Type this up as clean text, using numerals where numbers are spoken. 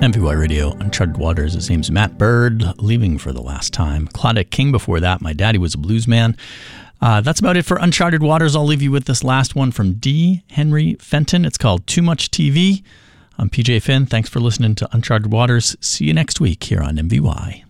MVY Radio, Uncharted Waters. His name's Matt Bird, Leaving for the Last Time. Claudette King before that, My Daddy Was a Blues Man. That's about it for Uncharted Waters. I'll leave you with this last one from D. Henry Fenton. It's called Too Much TV. I'm PJ Finn. Thanks for listening to Uncharted Waters. See you next week here on MVY.